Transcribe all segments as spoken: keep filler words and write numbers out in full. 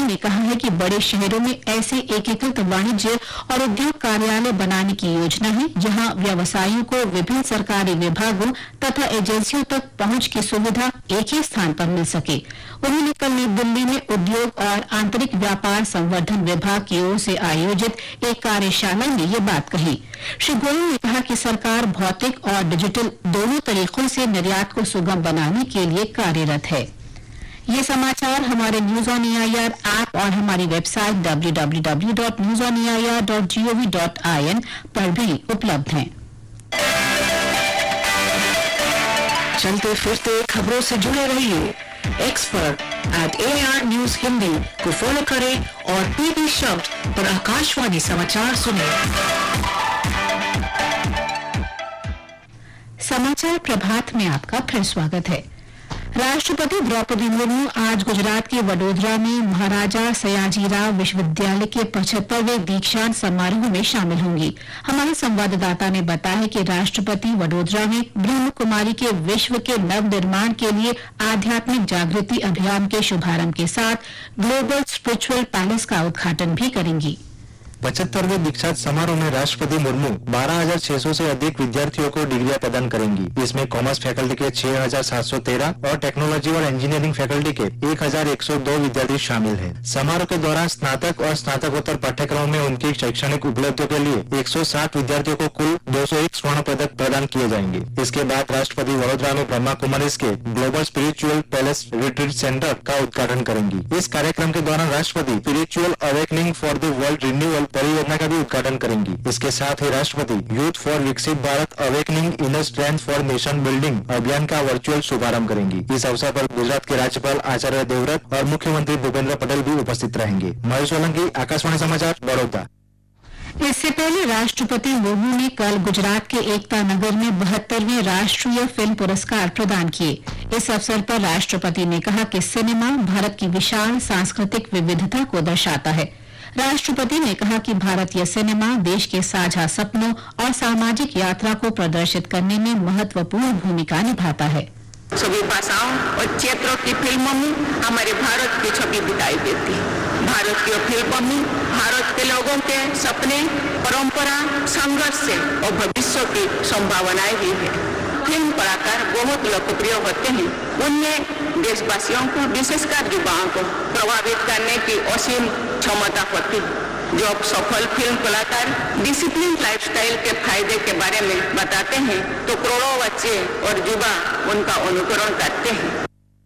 ने कहा है कि बड़े शहरों में ऐसे एकीकृत वाणिज्य और उद्योग कार्यालय बनाने की योजना है जहां व्यवसायियों को विभिन्न सरकारी विभागों तथा एजेंसियों तक पहुंच की सुविधा एक ही स्थान पर मिल सके। उन्होंने कल नई दिल्ली में उद्योग और आंतरिक व्यापार संवर्धन विभाग की ओर से आयोजित एक कार्यशाला में ये बात कही। श्री गोयल ने कहा कि सरकार भौतिक और डिजिटल दोनों तरीकों से निर्यात को सुगम बनाने के लिए कार्यरत है। ये समाचार हमारे news on A I R app और हमारी website W W W dot news on A I R dot G O V dot I N पर भी उपलब्ध हैं। चलते फिरते खबरों से जुड़े रहिए। Expert at A I R news Hindi को फॉलो करें और टीवी शब्द पर आकाशवाणी समाचार सुनें। समाचार प्रभात में आपका फिर स्वागत है। राष्ट्रपति द्रौपदी मुर्मू आज गुजरात के वडोदरा में महाराजा सयाजीराव विश्वविद्यालय के पचहत्तरवें दीक्षांत समारोह में शामिल होंगी। हमारे संवाददाता ने बताया है कि राष्ट्रपति वडोदरा में ब्रह्म कुमारी के विश्व के नव निर्माण के लिए आध्यात्मिक जागृति अभियान के शुभारंभ के साथ ग्लोबल स्पिरिचुअल पैलेस का उद्घाटन भी करेंगी। पचहत्तरवें दीक्षांत समारोह में राष्ट्रपति मुर्मू बारह हजार छह सौ से अधिक विद्यार्थियों को डिग्रियां प्रदान करेंगी। इसमें कॉमर्स फैकल्टी के छह हजार सात सौ तेरह और टेक्नोलॉजी और इंजीनियरिंग फैकल्टी के एक हजार एक सौ दो विद्यार्थी शामिल हैं। समारोह के दौरान स्नातक और स्नातकोत्तर पाठ्यक्रमों में उनकी शैक्षणिक उपलब्धियों के लिए एक सौ साठ विद्यार्थियों को कुल दो सौ एक स्वर्ण पदक प्रदान किए जाएंगे। इसके बाद राष्ट्रपति वडोदरा में ब्रह्मा कुमारीज के global spiritual palace retreat centre का उद्घाटन करेंगी। इस कार्यक्रम के दौरान राष्ट्रपति spiritual awakening for the world renewal परियोजना का भी उद्घाटन करेंगी। इसके साथ ही राष्ट्रपति यूथ फॉर विकसित Bharat awakening inner strength for nation building अभियान का वर्चुअल शुभारंभ करेंगी। इस अवसर पर गुजरात के राज्यपाल आचार्य देवव्रत और मुख्यमंत्री भूपेंद्र पटेल भी उपस्थित रहेंगे। महेश सोलंकी, आकाशवाणी समाचार, बड़ौदा। इससे पहले राष्ट्रपति मुर्मू ने कल गुजरात के एकता नगर में बहत्तरवें राष्ट्रीय फिल्म पुरस्कार प्रदान किए। इस अवसर पर राष्ट्रपति ने कहा कि सिनेमा भारत की विशाल सांस्कृतिक विविधता को दर्शाता है। राष्ट्रपति ने कहा कि भारतीय सिनेमा देश के साझा सपनों और सामाजिक यात्रा को प्रदर्शित करने में महत्वपूर्ण भूमिका निभाता है। सभी भाषाओं और क्षेत्रों की फिल्मों में हमारे भारत की छवि दिखाई देती है। भारतीय फिल्मों में भारत के लोगों के सपने, परंपरा, संघर्ष से और भविष्य की संभावनाएं भी है। फिल्म कलाकार बहुत लोकप्रिय होते हैं। उनमें देशवासियों को, विशेषकर युवाओं को प्रभावित करने की असीम क्षमता होती है। जब सफल फिल्म कलाकार डिसिप्लिन लाइफस्टाइल के फायदे के बारे में बताते हैं तो करोड़ों बच्चे और युवा उनका अनुकरण करते हैं।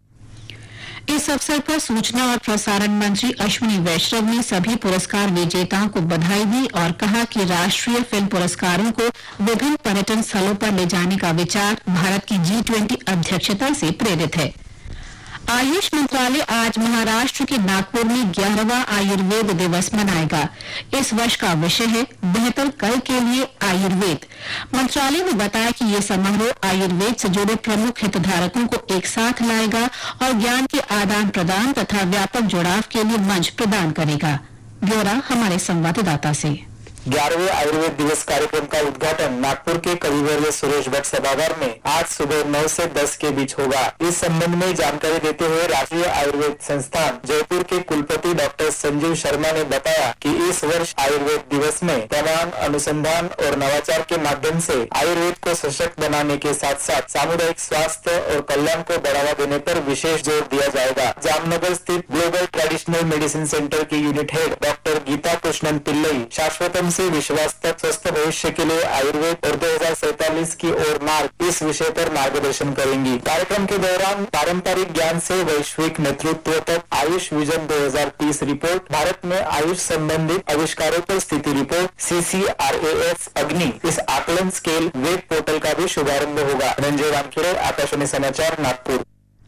इस अवसर पर सूचना और प्रसारण मंत्री अश्विनी वैष्णव ने सभी पुरस्कार विजेताओं को बधाई दी और कहा कि राष्ट्रीय फिल्म पुरस्कारों को विभिन्न पर्यटन स्थलों पर ले जाने का विचार भारत की जी ट्वेंटी अध्यक्षता से प्रेरित है। आयुष मंत्रालय आज महाराष्ट्र के नागपुर में ग्यारहवां आयुर्वेद दिवस मनाएगा। इस वर्ष का विषय है बेहतर कल के लिए आयुर्वेद। मंत्रालय ने बताया कि ये समारोह आयुर्वेद से जुड़े प्रमुख हितधारकों को एक साथ लाएगा और ज्ञान के आदान प्रदान तथा व्यापक जुड़ाव के लिए मंच प्रदान करेगा। ब्यौरा हमारे संवाददाता से। ग्यारहवें आयुर्वेद दिवस कार्यक्रम का उद्घाटन नागपुर के कविवर्य सुरेश भट्ट सभागार में आज सुबह नौ से दस के बीच होगा। इस संबंध में जानकारी देते हुए राष्ट्रीय आयुर्वेद संस्थान जयपुर के कुलपति डॉक्टर संजीव शर्मा ने बताया कि इस वर्ष आयुर्वेद दिवस में प्रमाण, अनुसंधान और नवाचार के माध्यम से आयुर्वेद को सशक्त बनाने के साथ साथ सामुदायिक स्वास्थ्य और कल्याण को बढ़ावा देने पर विशेष जोर दिया जाएगा। जामनगर स्थित ग्लोबल ट्रेडिशनल मेडिसिन सेंटर की unit head doctor Gita Krishnan Pillai शाश्वतम से विश्वास तक स्वस्थ भविष्य के लिए आयुर्वेद और दो हजार सैतालीस की ओर मार्ग इस विषय पर मार्गदर्शन करेंगी। कार्यक्रम के दौरान पारंपरिक ज्ञान से वैश्विक नेतृत्व तक आयुष विजन दो हजार तीस रिपोर्ट, भारत में आयुष संबंधित आविष्कारों पर स्थिति report, C C R A S अग्नि इस आकलन स्केल वेब पोर्टल का भी शुभारंभ होगा। रंजय वानखेड़े, आकाशवाणी समाचार, नागपुर।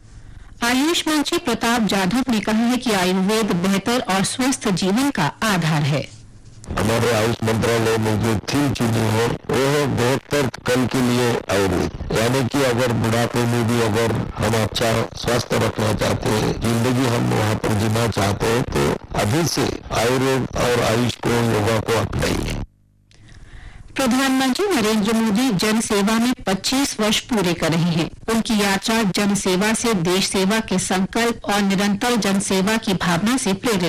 आयुष मंत्री प्रताप जाधव ने कहा है कि आयुर्वेद बेहतर और स्वस्थ जीवन का आधार है। हमारे आयुष मंत्रालय में जो थीम चुनी है वो है बेहतर कल के लिए आयुर्वेद, यानी कि अगर बुढ़ापे में भी अगर हम अच्छा स्वास्थ्य रखना चाहते हैं, जिंदगी हम वहाँ पर जीना चाहते हैं, तो अभी से आयुर्वेद और आयुष को, योगा को अपनाइए। प्रधानमंत्री नरेंद्र मोदी जन सेवा में पच्चीस वर्ष पूरे कर रहे हैं। उनकी यात्रा जन सेवा से देश सेवा के संकल्प और निरंतर जन सेवा की भावना से प्रेरित